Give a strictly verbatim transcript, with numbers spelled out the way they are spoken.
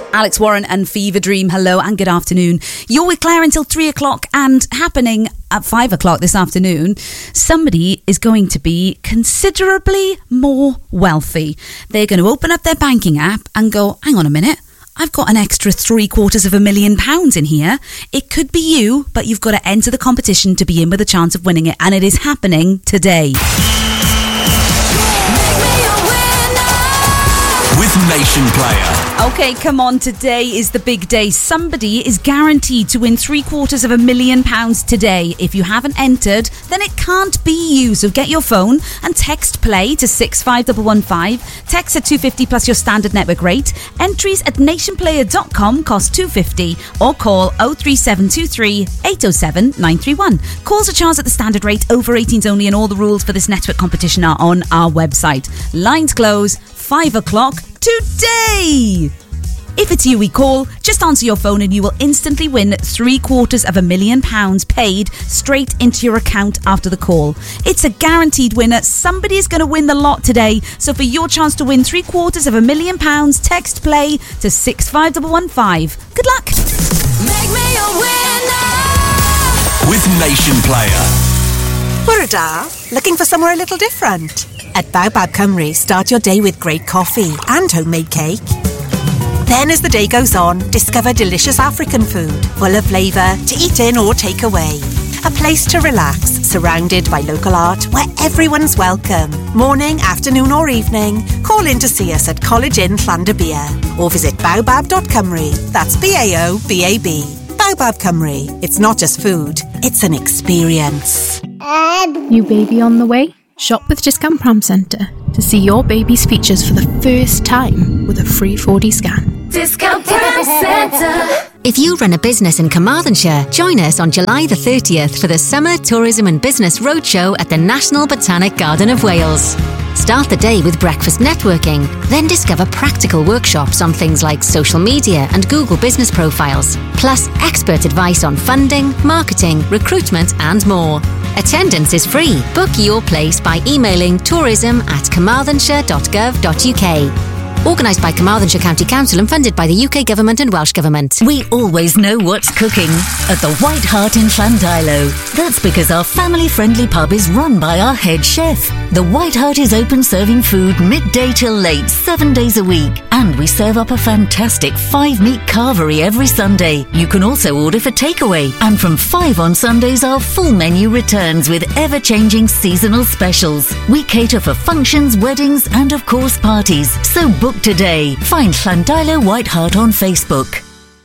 Alex Warren and Fever Dream. Hello and good afternoon. You're with Claire until three o'clock, and happening at five o'clock this afternoon, somebody is going to be considerably more wealthy. They're going to open up their banking app and go, hang on a minute, I've got an extra three quarters of a million pounds in here. It could be you, but you've got to enter the competition to be in with a chance of winning it, and it is happening today. With Nation Player. Okay, come on, today is the big day. Somebody is guaranteed to win three quarters of a million pounds today. If you haven't entered, then it can't be you. So get your phone and text play to six five one one five. Text at two fifty plus your standard network rate. Entries at nation player dot com cost two fifty, or call oh three seven two three eight oh seven nine three one. Calls are charged at the standard rate, over eighteens only, and all the rules for this network competition are on our website. Lines close five o'clock today. If it's you we call, just answer your phone and you will instantly win three quarters of a million pounds paid straight into your account after the call. It's a guaranteed winner. Somebody is going to win the lot today. So for your chance to win three quarters of a million pounds, text play to six five one one five. Good luck. Make me a winner. With Nation Player. Bwrda, looking for somewhere a little different? At Baobab Cymru, start your day with great coffee and homemade cake. Then as the day goes on, discover delicious African food, full of flavour, to eat in or take away. A place to relax, surrounded by local art, where everyone's welcome. Morning, afternoon or evening, call in to see us at College Inn Llandybia, or visit baobab dot cymru. That's B A O B A B. Baobab Cymru. It's not just food, it's an experience. New baby on the way? Shop with Discount Pram Centre to see your baby's features for the first time with a free four D scan. Discount Pram Centre. If you run a business in Carmarthenshire, join us on July the thirtieth for the Summer Tourism and Business Roadshow at the National Botanic Garden of Wales. Start the day with breakfast networking, then discover practical workshops on things like social media and Google business profiles, plus expert advice on funding, marketing, recruitment and more. Attendance is free. Book your place by emailing tourism at carmarthenshire dot gov dot uk. Organised by Carmarthenshire County Council and funded by the U K Government and Welsh Government. We always know what's cooking at the White Hart in Llandilo. That's because our family-friendly pub is run by our head chef. The White Hart is open serving food midday till late, seven days a week. And we serve up a fantastic five-meat carvery every Sunday. You can also order for takeaway. And from five on Sundays, our full menu returns with ever-changing seasonal specials. We cater for functions, weddings and, of course, parties. So book today. Find Llandilo White Hart on Facebook.